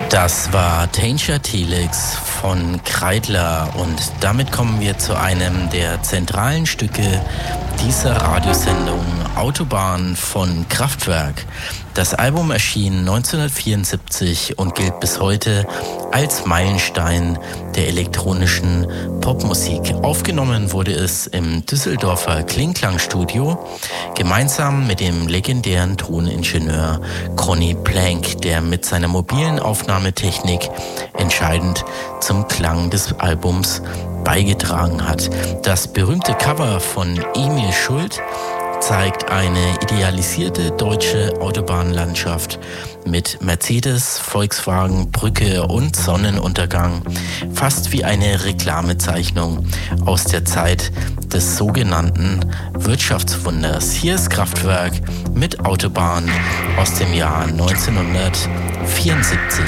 Das war Danger Telex von Kreidler und damit kommen wir zu einem der zentralen Stücke dieser Radiosendung, Autobahn von Kraftwerk. Das Album erschien 1974 und gilt bis heute als Meilenstein der elektronischen Popmusik. Aufgenommen wurde es im Düsseldorfer Klingklang-Studio gemeinsam mit dem legendären Toningenieur Conny Plank, der mit seiner mobilen Aufnahmetechnik entscheidend zum Klang des Albums beigetragen hat. Das berühmte Cover von Emil Schult zeigt eine idealisierte deutsche Autobahnlandschaft mit Mercedes, Volkswagen, Brücke und Sonnenuntergang, fast wie eine Reklamezeichnung aus der Zeit des sogenannten Wirtschaftswunders. Hier ist Kraftwerk mit Autobahn aus dem Jahr 1974.